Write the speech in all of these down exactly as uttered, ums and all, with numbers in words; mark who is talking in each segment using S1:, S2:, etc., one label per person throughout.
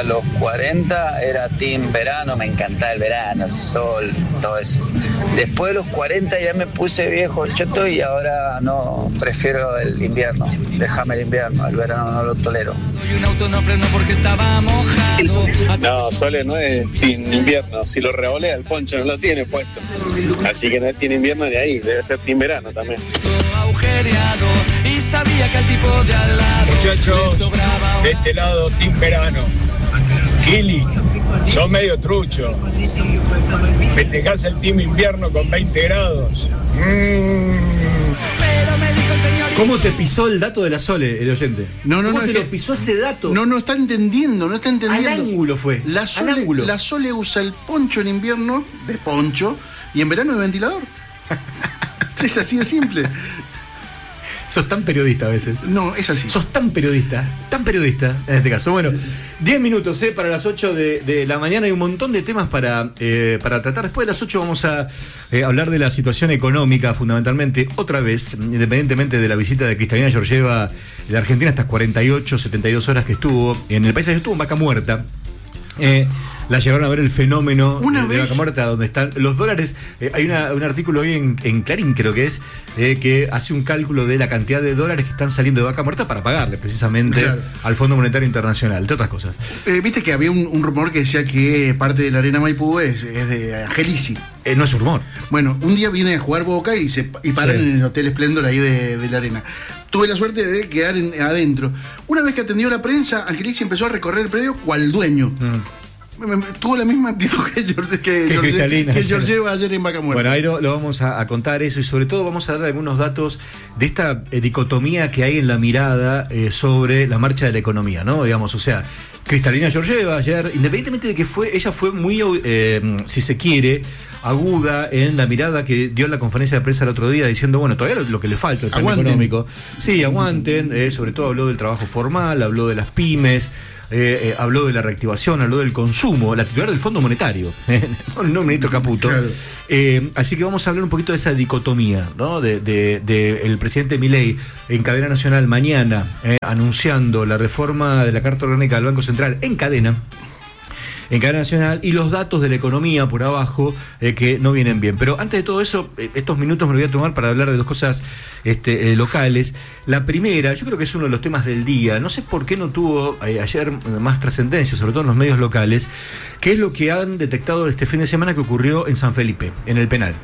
S1: los cuarenta era team verano, me encantaba el verano, el sol, todo eso. Después de los cuarenta ya me puse viejo choto y ahora no, prefiero el invierno. Déjame el invierno, el verano no lo tolero.
S2: No, Sole no es team invierno, si lo revolea el poncho no lo tiene puesto. Así que no es team invierno ni ahí, debe ser team verano también.
S3: Muchachos, de este lado team verano. Kili, sos medio trucho. Festejás el team invierno con veinte grados. Mm.
S4: ¿Cómo te pisó el dato de la Sole, el oyente?
S5: No, no,
S4: ¿Cómo
S5: no.
S4: te
S5: Es
S4: lo
S5: que
S4: pisó ese dato?
S5: No, no está entendiendo, no está entendiendo.
S4: Al ángulo fue.
S5: La Sole,
S4: al ángulo.
S5: La Sole usa el poncho en invierno, de poncho, y en verano de ventilador. Es así de simple.
S4: Sos tan periodista a veces.
S5: No, es así.
S4: Sos tan periodista, tan periodista en este caso. Bueno, diez minutos ¿eh? para las ocho de, de la mañana. Hay un montón de temas para, eh, para tratar. Después de las ocho vamos a eh, hablar de la situación económica, fundamentalmente, otra vez, independientemente de la visita de Cristalina Georgieva de la Argentina, estas cuarenta y ocho, setenta y dos horas que estuvo en el país, estuvo en Vaca Muerta. Eh, la llevaron a ver el fenómeno
S5: una
S4: de,
S5: vez...
S4: de Vaca Muerta, donde están los dólares. Eh, hay una, un artículo hoy en, en Clarín, creo que es, eh, que hace un cálculo de la cantidad de dólares que están saliendo de Vaca Muerta para pagarle precisamente claro. al Fondo Monetario Internacional, entre otras cosas.
S5: Eh, Viste que había un, un rumor que decía que parte de la Arena Maipú es, es de Angelici.
S4: Eh, no es un rumor.
S5: Bueno, un día viene a jugar Boca y se y paran sí. en el Hotel Esplendor ahí de, de la Arena. Tuve la suerte de quedar en, adentro. Una vez que atendió la prensa, Angelici empezó a recorrer el predio cual dueño. Mm. Tuvo la misma actitud que George, que, que, George, que Georgieva ayer en Vaca Muerta.
S4: Bueno, ahí lo, lo vamos a, a contar eso y sobre todo vamos a dar algunos datos de esta eh, dicotomía que hay en la mirada eh, sobre la marcha de la economía, ¿no? Digamos, o sea, Cristalina Georgieva ayer, independientemente de que fue, ella fue muy, eh, si se quiere, aguda en la mirada que dio en la conferencia de prensa el otro día, diciendo, bueno, todavía lo, lo que le falta, el plan aguanten. económico. Sí, aguanten, eh, sobre todo habló del trabajo formal, habló de las pymes. Eh, eh, habló de la reactivación, habló del consumo, la titular del Fondo Monetario, no el ministro Caputo. Claro. Eh, así que vamos a hablar un poquito de esa dicotomía, ¿no? De, de, de el presidente Milei en cadena nacional mañana eh, anunciando la reforma de la Carta Orgánica del Banco Central en cadena. En cadena nacional y los datos de la economía por abajo eh, que no vienen bien. Pero antes de todo eso, eh, estos minutos me los voy a tomar para hablar de dos cosas este, eh, locales. La primera, yo creo que es uno de los temas del día, no sé por qué no tuvo eh, ayer más trascendencia, sobre todo en los medios locales, que es lo que han detectado este fin de semana que ocurrió en San Felipe, en el penal.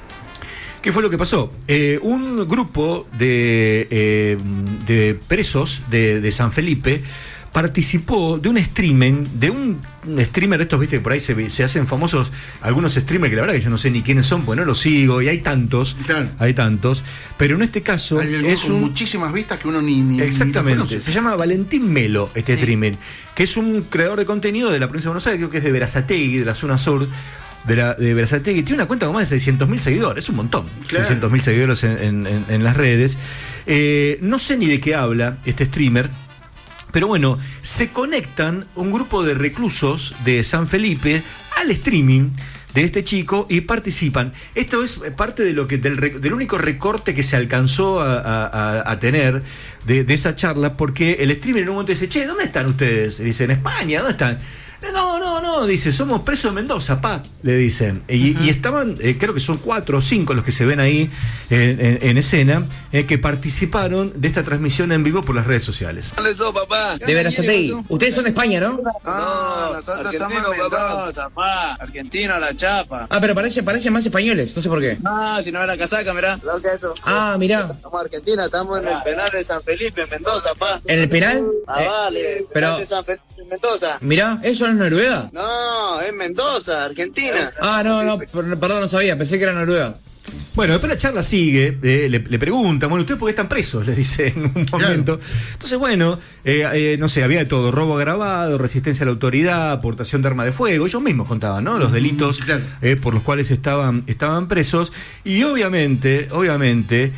S4: ¿Qué fue lo que pasó? Eh, un grupo de, eh, de presos de, de San Felipe participó de un streaming, de un, un streamer de estos, viste, que por ahí se, se hacen famosos algunos streamers que la verdad que yo no sé ni quiénes son, pues no los sigo, y hay tantos, claro. hay tantos, pero en este caso
S5: hay
S4: es
S5: con
S4: un...
S5: muchísimas vistas que uno ni... ni
S4: Exactamente,
S5: ni
S4: se llama Valentín Melo, este sí. streamer, que es un creador de contenido de la provincia de Buenos Aires, creo que es de Berazategui, de la zona sur, de, la, de Berazategui, tiene una cuenta con más de seiscientos mil seguidores, es un montón, claro. seiscientos mil seguidores en, en, en, en las redes. Eh, no sé ni de qué habla este streamer, pero bueno, se conectan un grupo de reclusos de San Felipe al streaming de este chico y participan. Esto es parte de lo que del, del único recorte que se alcanzó a, a, a tener de, de esa charla, porque el streamer en un momento dice, che, ¿dónde están ustedes? Y dicen, España, ¿dónde están? No, no, no, dice, somos presos de Mendoza, pa, le dicen. Y, uh-huh. y estaban, eh, creo que son cuatro o cinco los que se ven ahí en, en, en escena, eh, que participaron de esta transmisión en vivo por las redes sociales.
S1: ¿Dónde sos, papá?
S6: De Berazategui. Ustedes son de España, ¿no?
S1: No, nosotros somos Mendoza, papá. Argentino, la chapa.
S6: Ah, pero parece, parecen más españoles, no sé por qué.
S1: No, si no es la casaca, mirá. Lo que eso.
S6: Ah, mirá.
S1: Somos Argentina, estamos en el penal de San Felipe, en Mendoza, pa.
S6: ¿En el penal?
S1: Ah, eh, vale.
S6: Pero...
S1: de San Felipe, en Mendoza.
S6: Mirá, ¿eso no es Noruega?
S1: No, es Mendoza, Argentina.
S6: Ah, no, no, perdón, no sabía, pensé que era Noruega.
S4: Bueno, después la charla sigue, eh, le, le preguntan, bueno, ¿ustedes por qué están presos? Le dice en un momento. Claro. Entonces, bueno, eh, eh, no sé, había de todo, robo agravado, resistencia a la autoridad, aportación de arma de fuego, ellos mismos contaban, ¿no? Los delitos claro. eh, por los cuales estaban, estaban presos, y obviamente, obviamente,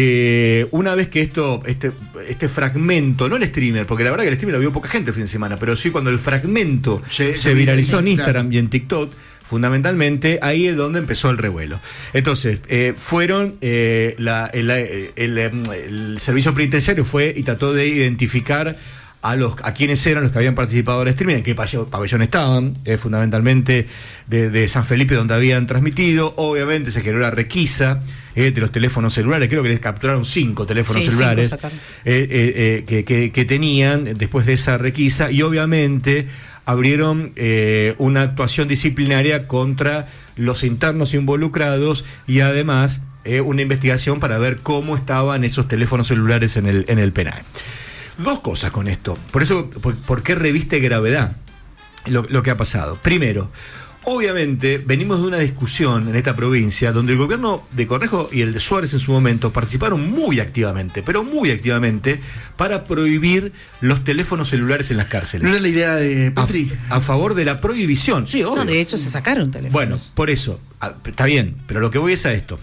S4: eh, una vez que esto, este, este fragmento, no el streamer, porque la verdad que el streamer lo vio poca gente el fin de semana, pero sí cuando el fragmento sí, se viralizó sí, en Instagram claro. y en TikTok, fundamentalmente, ahí es donde empezó el revuelo. Entonces, eh, fueron, eh, la, el, el, el, el servicio penitenciario fue y trató de identificar a los a quienes eran los que habían participado del streaming, en qué pabellón estaban, eh, fundamentalmente de, de San Felipe, donde habían transmitido. Obviamente se generó la requisa eh, de los teléfonos celulares, creo que les capturaron cinco teléfonos
S7: sí,
S4: celulares
S7: cinco
S4: eh, eh, eh, que, que, que tenían después de esa requisa, y obviamente abrieron eh, una actuación disciplinaria contra los internos involucrados, y además eh, una investigación para ver cómo estaban esos teléfonos celulares en el, en el penal. Dos cosas con esto. Por eso, por, ¿por qué reviste gravedad lo, lo que ha pasado? Primero, obviamente venimos de una discusión en esta provincia donde el gobierno de Cornejo y el de Suárez en su momento participaron muy activamente, pero muy activamente, para prohibir los teléfonos celulares en las cárceles.
S5: ¿No era la idea de Petri?
S4: A, a favor de la prohibición. Sí, obvio.
S7: No, de hecho se sacaron teléfonos.
S4: Bueno, por eso, a, está bien, pero lo que voy es a esto.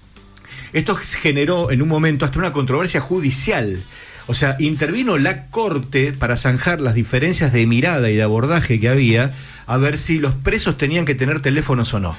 S4: Esto generó en un momento hasta una controversia judicial. O sea, intervino la Corte para zanjar las diferencias de mirada y de abordaje que había, a ver si los presos tenían que tener teléfonos o no.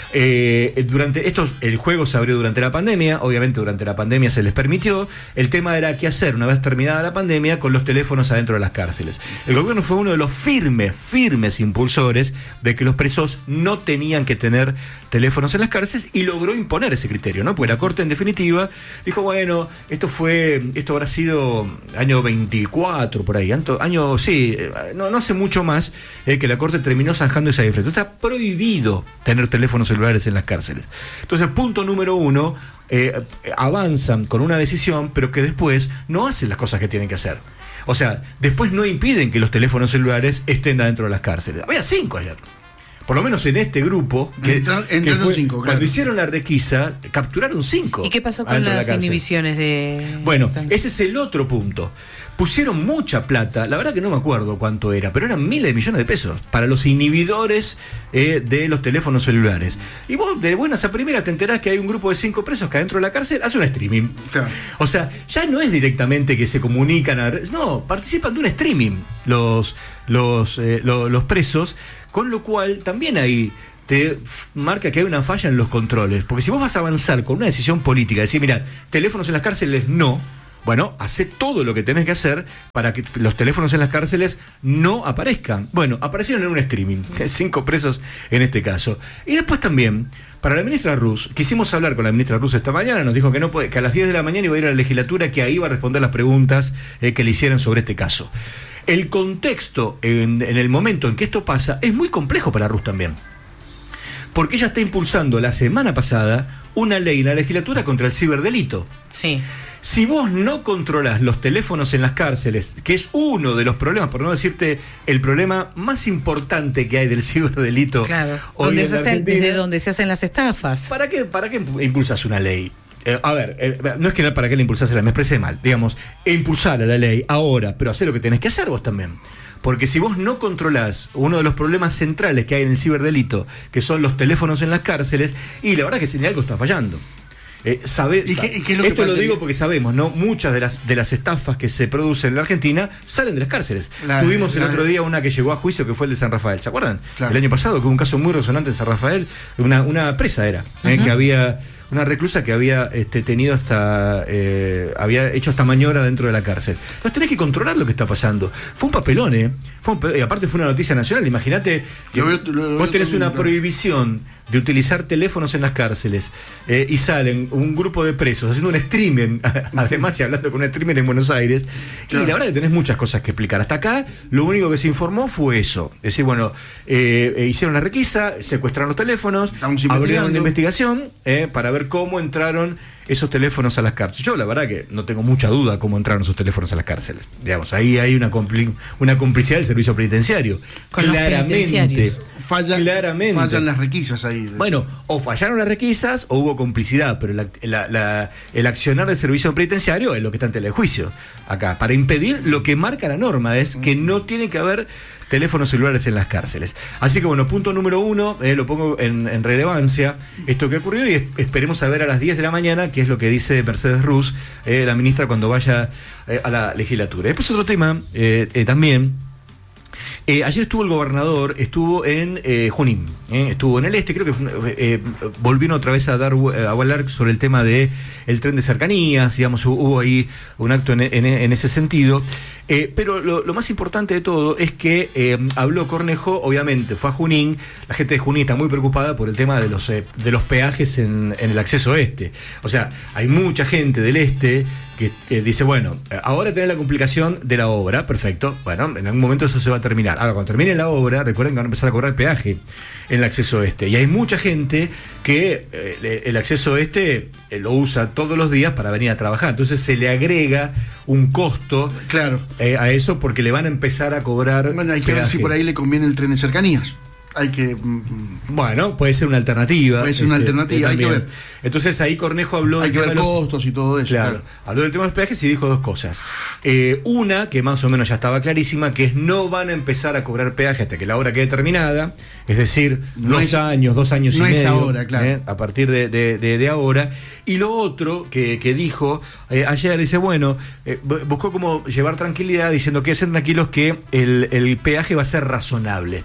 S4: Eh, durante esto, el juego se abrió durante la pandemia, obviamente durante la pandemia se les permitió. El tema era qué hacer una vez terminada la pandemia con los teléfonos adentro de las cárceles. El gobierno fue uno de los firmes, firmes impulsores de que los presos no tenían que tener teléfonos en las cárceles, y logró imponer ese criterio, ¿no? Porque la Corte en definitiva dijo, bueno, esto fue, esto habrá sido año veinticuatro, por ahí, año, sí, no, no hace mucho más eh, que la Corte terminó zanjando esa diferencia. Está prohibido tener teléfonos celulares en las cárceles. Entonces, punto número uno, eh, avanzan con una decisión, pero que después no hacen las cosas que tienen que hacer. O sea, después no impiden que los teléfonos celulares estén adentro de las cárceles. Había cinco ayer. Por lo menos en este grupo, que,
S5: Entrar,
S4: que
S5: entraron
S4: fue,
S5: cinco, claro.
S4: Cuando hicieron la requisa, capturaron cinco.
S7: ¿Y qué pasó con
S4: adentro de
S7: las
S4: la cárcel.
S7: inhibiciones de...?
S4: Bueno, ese es el otro punto. Pusieron mucha plata, la verdad que no me acuerdo cuánto era, pero eran miles de millones de pesos para los inhibidores eh, de los teléfonos celulares. Y vos de buenas a primeras te enterás que hay un grupo de cinco presos que adentro de la cárcel hace un streaming.
S5: Claro.
S4: O sea, ya no es directamente que se comunican, a, no, participan de un streaming los, los, eh, los, los presos, con lo cual también hay... te marca que hay una falla en los controles, porque si vos vas a avanzar con una decisión política, decir, mira, teléfonos en las cárceles no, bueno, hacé todo lo que tenés que hacer para que los teléfonos en las cárceles no aparezcan. Bueno, aparecieron en un streaming, cinco presos en este caso. Y después también, para la ministra Ruz, quisimos hablar con la ministra Ruz esta mañana, nos dijo que no puede, que a las diez de la mañana iba a ir a la legislatura, que ahí iba a responder las preguntas eh, que le hicieran sobre este caso. El contexto en, en el momento en que esto pasa es muy complejo para Ruz también, porque ella está impulsando la semana pasada una ley en la legislatura contra el ciberdelito.
S7: Sí.
S4: Si vos no controlás los teléfonos en las cárceles, que es uno de los problemas, por no decirte el problema más importante que hay del ciberdelito,
S7: Claro,
S4: hoy
S7: donde
S4: en
S7: se
S4: la
S7: hacen,
S4: Argentina,
S7: desde donde se hacen las estafas.
S4: ¿para qué, para qué impulsas una ley? Eh, a ver, eh, no es que no para qué la impulsás la ley, me expresé mal, digamos, e impulsar a la ley ahora, pero hacer lo que tenés que hacer vos también. Porque si vos no controlás uno de los problemas centrales que hay en el ciberdelito, que son los teléfonos en las cárceles, y la verdad que si algo está fallando. Eh, sabe,
S5: ¿Y qué- y qué es lo que
S4: esto
S5: pasa?
S4: lo digo porque sabemos, ¿no? Muchas de las de las estafas que se producen en la Argentina salen de las cárceles.
S5: La-
S4: Tuvimos el
S5: la-
S4: otro día una que llegó a juicio, que fue el de San Rafael, ¿se acuerdan?
S5: Claro.
S4: El año pasado, que hubo un caso muy resonante en San Rafael, una, una presa era, eh, que había, una reclusa que había este, tenido hasta, eh, había hecho hasta maniobra dentro de la cárcel. Entonces tenés que controlar lo que está pasando. Fue un papelón, ¿eh? Fue un pe- y aparte fue una noticia nacional, imagínate que
S5: Lo veo- lo- lo
S4: vos
S5: veo
S4: tenés
S5: todo
S4: una
S5: claro.
S4: prohibición de utilizar teléfonos en las cárceles eh, y salen un grupo de presos haciendo un streaming, además y hablando con un streamer en Buenos Aires,
S5: Claro.
S4: y la verdad que tenés muchas cosas que explicar. Hasta acá lo único que se informó fue eso, es decir, bueno, eh, eh, hicieron la requisa, secuestraron los teléfonos,
S5: Estamos
S4: abrieron una
S5: investigando.
S4: investigación eh, para ver cómo entraron esos teléfonos a las cárceles. Yo la verdad que no tengo mucha duda cómo entraron esos teléfonos a las cárceles. Digamos, ahí hay una, compli- una complicidad del servicio penitenciario.
S7: Con los
S4: Claramente.
S7: penitenciarios.
S5: Falla,
S4: Claramente.
S5: fallan las requisas ahí.
S4: Bueno, o fallaron las requisas o hubo complicidad, pero la- la- la- el accionar del servicio penitenciario es lo que está en tela de juicio acá, para impedir lo que marca la norma, es que no tiene que haber teléfonos celulares en las cárceles. Así que bueno, punto número uno, eh, lo pongo en, en relevancia, esto que ocurrió, y es- esperemos a ver a las diez de la mañana qué es lo que dice Mercedes Ruz, eh, la ministra, cuando vaya eh, a la legislatura. Después otro tema eh, eh, también, Eh, ayer estuvo el gobernador, estuvo en eh, Junín, eh, estuvo en el este, creo que eh, volvieron otra vez a dar a hablar sobre el tema de el tren de cercanías, digamos, hubo ahí un acto en, en, en ese sentido. Eh, pero lo, lo más importante de todo es que eh, habló Cornejo, obviamente fue a Junín, la gente de Junín está muy preocupada por el tema de los, eh, de los peajes en, en el acceso este. O sea, hay mucha gente del este que eh, dice, bueno, ahora tenés la complicación de la obra, perfecto, bueno, en algún momento eso se va a terminar. Ahora, cuando termine la obra, recuerden que van a empezar a cobrar peaje en el acceso este. Y hay mucha gente que eh, el acceso este eh, lo usa todos los días para venir a trabajar. Entonces se le agrega un costo
S5: claro.
S4: eh, a eso porque le van a empezar a cobrar.
S5: Bueno, hay que peaje. Ver si por ahí le conviene el tren de cercanías. Hay que.
S4: Bueno, puede ser una alternativa.
S5: Puede ser una
S4: este,
S5: alternativa, hay que ver.
S4: Entonces ahí Cornejo habló.
S5: Hay que ver
S4: los,
S5: costos y todo eso.
S4: Claro,
S5: claro.
S4: Habló del tema de los peajes y dijo dos cosas. Eh, una, que más o menos ya estaba clarísima, que es no van a empezar a cobrar peaje hasta que la obra quede terminada. Es decir, no dos es, años, dos años
S5: no
S4: y medio.
S5: No es ahora, claro.
S4: Eh, a partir de, de, de, de ahora. Y lo otro que, que dijo eh, ayer, dice, bueno, eh, buscó como llevar tranquilidad diciendo que sean tranquilos que el, el peaje va a ser razonable,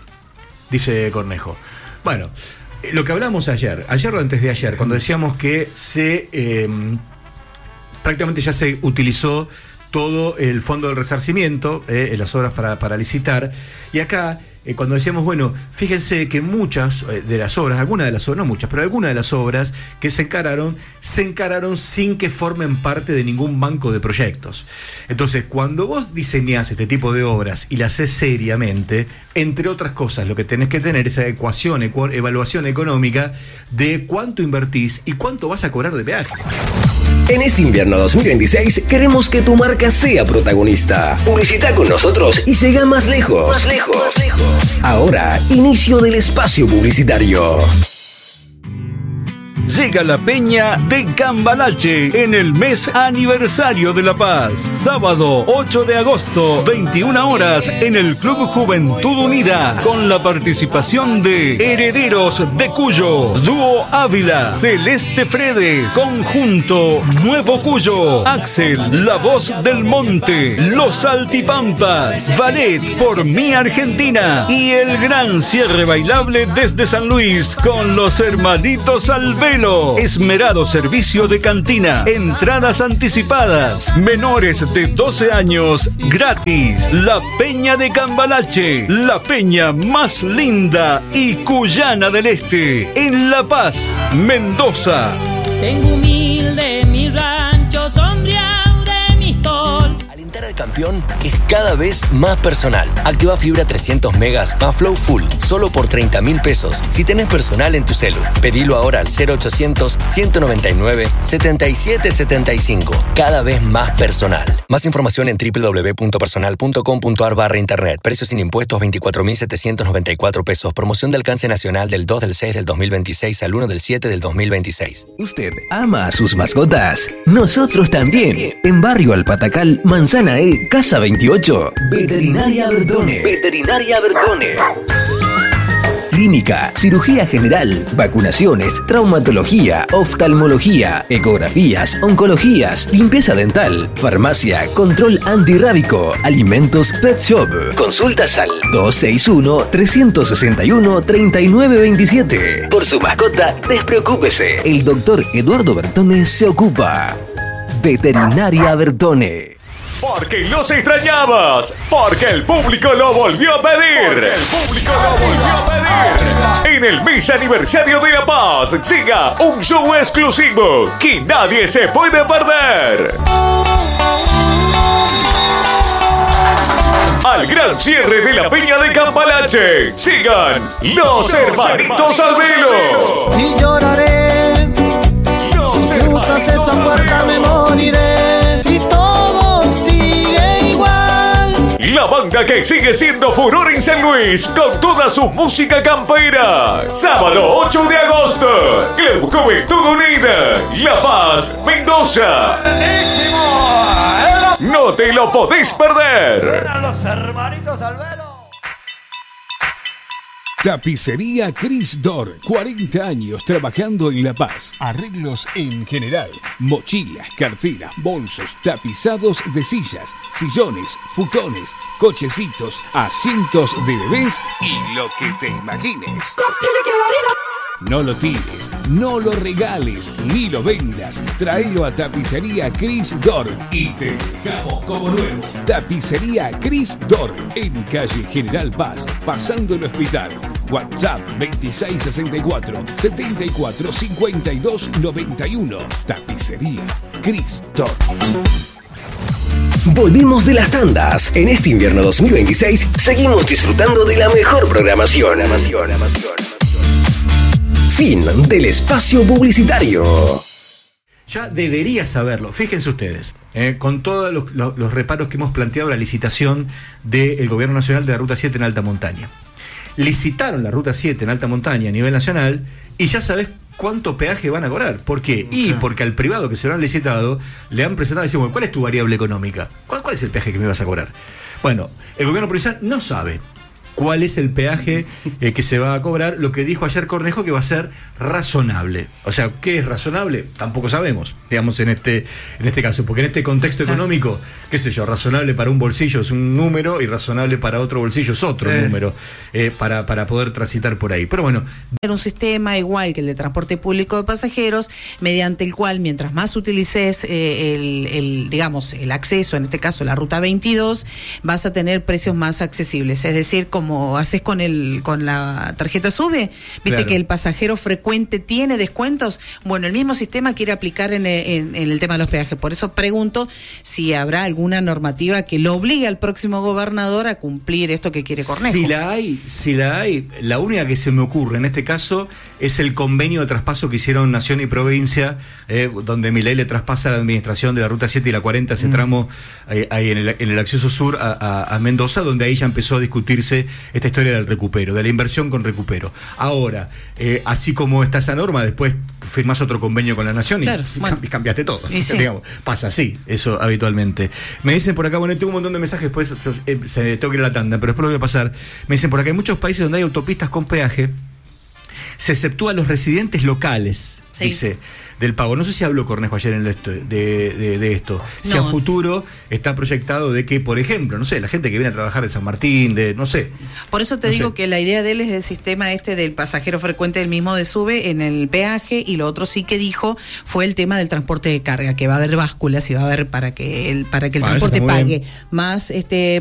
S4: dice Cornejo. Bueno, lo que hablamos ayer, ayer o antes de ayer, cuando decíamos que se eh, prácticamente ya se utilizó todo el fondo del resarcimiento eh, en las obras para, para licitar, y acá eh, cuando decíamos, bueno, fíjense que muchas eh, de las obras, algunas de las obras, no muchas, pero algunas de las obras que se encararon, se encararon sin que formen parte de ningún banco de proyectos. Entonces, cuando vos diseñás este tipo de obras y las haces seriamente, entre otras cosas, lo que tenés que tener es esa ecuación, ecu- evaluación económica de cuánto invertís y cuánto vas a cobrar de peaje.
S8: En este invierno dos mil veintiséis queremos que tu marca sea protagonista. Publicita con nosotros y llega más lejos. Más lejos. Más lejos. Ahora, inicio del espacio publicitario.
S9: Llega la Peña de Cambalache en el mes aniversario de La Paz. Sábado ocho de agosto, veintiuna horas, en el Club Juventud Unida, con la participación de Herederos de Cuyo, Dúo Ávila, Celeste Fredes, Conjunto Nuevo Cuyo, Axel, La Voz del Monte, Los Altipampas, Ballet por Mi Argentina y el gran cierre bailable desde San Luis con los hermanitos Alvelo. Esmerado servicio de cantina, entradas anticipadas, menores de doce años gratis. La Peña de Cambalache, la peña más linda y cuyana del este, en La Paz, Mendoza.
S10: Tengo humilde mi rancho sombreado de mi tol.
S8: Alentar al campeón es cada vez más personal. Activa fibra trescientos megas más Flow Full solo por treinta mil pesos si tenés personal en tu celu. Pedilo ahora al cero ochocientos, ciento noventa y nueve, setenta y siete setenta y cinco. Cada vez más personal. Más información en doble u doble u doble u punto personal punto com punto a r barra internet. Precios sin impuestos veinticuatro mil setecientos noventa y cuatro pesos. Promoción de alcance nacional del dos del seis del dos mil veintiséis al uno del siete del dos mil veintiséis.
S11: ¿Usted ama a sus mascotas? Nosotros también. En Barrio Alpatacal, Manzana E, Casa veintiocho. Veterinaria Bertone. Veterinaria Bertone. Clínica, cirugía general, vacunaciones, traumatología, oftalmología, ecografías, oncologías, limpieza dental, farmacia, control antirrábico, alimentos, pet shop. Consultas al dos seis uno, tres seis uno, tres nueve dos siete. Por su mascota, despreocúpese. El doctor Eduardo Bertone se ocupa. Veterinaria Bertone.
S12: Porque los extrañabas, porque el público lo volvió a pedir. Porque el público lo volvió a pedir. En el mes aniversario de La Paz, siga un show exclusivo que nadie se puede perder. Al gran cierre de la Peña de Cambalache, sigan los hermanitos Alvelo.
S10: Y lloraré,
S12: Los
S10: si cruzas esa puerta me moriré. Y todo sigue igual.
S12: La banda que sigue siendo furor en San Luis con toda su música campera. Sábado ocho de agosto, Club Juventud Unida, La Paz, Mendoza. No te lo podés perder.
S10: Los hermanitos Alvelo.
S13: Tapicería Cris Dor, cuarenta años trabajando en La Paz. Arreglos en general, mochilas, carteras, bolsos, tapizados de sillas, sillones, futones, cochecitos, asientos de bebés y lo que te imagines. No lo tires, no lo regales, ni lo vendas. Tráelo a Tapicería Cris Dor y te dejamos como nuevo. Tapicería Cris Dor, en calle General Paz, pasando el hospital. WhatsApp veintiséis sesenta y cuatro, setenta y cuatro, cincuenta y dos noventa y uno. Tapicería Cris Dor.
S11: Volvimos de las tandas. En este invierno dos mil veintiséis seguimos disfrutando de la mejor programación. Fin del espacio publicitario.
S4: Ya debería saberlo. Fíjense ustedes, eh, con todos los, los, los reparos que hemos planteado la licitación del Gobierno Nacional de la Ruta siete en alta montaña. Licitaron la Ruta siete en alta montaña a nivel nacional y ya sabes cuánto peaje van a cobrar. ¿Por qué? Y porque al privado que se lo han licitado le han presentado y decimos, ¿cuál es tu variable económica? ¿Cuál, ¿Cuál es el peaje que me vas a cobrar? Bueno, el gobierno provincial no sabe cuál es el peaje eh, que se va a cobrar. Lo que dijo ayer Cornejo, que va a ser razonable. O sea, ¿qué es razonable? Tampoco sabemos, digamos, en este en este caso, porque en este contexto económico, qué sé yo, razonable para un bolsillo es un número y razonable para otro bolsillo es otro eh. número, eh, para, para poder transitar por ahí. Pero bueno,
S7: un sistema igual que el de transporte público de pasajeros, mediante el cual mientras más utilices eh, el, el, digamos, el acceso, en este caso la ruta veintidós, vas a tener precios más accesibles. Es decir, como haces con el con la tarjeta SUBE, viste claro. que el pasajero frecuente tiene descuentos. Bueno, el mismo sistema quiere aplicar en, en, en el tema de los peajes. Por eso pregunto si habrá alguna normativa que lo obligue al próximo gobernador a cumplir esto que quiere Cornejo.
S4: Si la hay, si la hay, la única que se me ocurre en este caso es el convenio de traspaso que hicieron Nación y Provincia, eh, donde Milei le traspasa la administración de la Ruta siete y la cuarenta, ese mm. tramo eh, ahí en el, en el acceso sur a, a, a Mendoza, donde ahí ya empezó a discutirse esta historia del recupero, de la inversión con recupero. Ahora, eh, así como está esa norma, después firmás otro convenio con la Nación y, claro, y, bueno. y cambiaste todo. Y sí. Digamos, pasa así, eso habitualmente. Me dicen por acá, bueno, tengo un montón de mensajes, después eh, se tengo que ir a la tanda, pero después lo voy a pasar. Me dicen por acá, hay muchos países donde hay autopistas con peaje, se exceptúa a los residentes locales, sí. dice, del pago. No sé si habló Cornejo ayer en esto, de, de, de esto. Si no. a futuro está proyectado de que, por ejemplo, no sé, la gente que viene a trabajar de San Martín, de no sé.
S7: Por eso te no digo sé. que la idea de él es el sistema este del pasajero frecuente del mismo de SUBE en el peaje, y lo otro sí que dijo fue el tema del transporte de carga, que va a haber básculas y va a haber para que el, para que el ah, transporte pague bien. más este